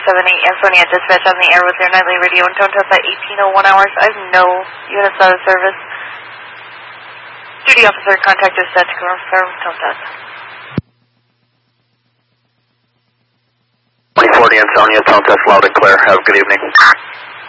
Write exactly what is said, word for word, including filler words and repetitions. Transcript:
seven eight Ansonia Dispatch on the air with your nightly radio and tone test at eighteen oh one hours. I have no units out of service. Duty officer, contact dispatch to confirm tone test. twenty forty Ansonia, tone test loud and clear. Have a good evening.